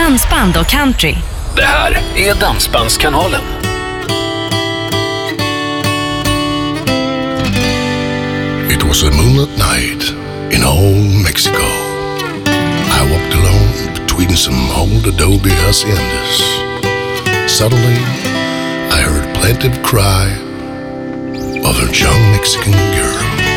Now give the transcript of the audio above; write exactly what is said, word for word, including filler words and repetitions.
dansband och country. Det här är Dansbandskanalen. It was a moonlit night in old Mexico. I walked alone between some old adobe haciendas. Suddenly, I heard a plaintive cry of a young Mexican girl.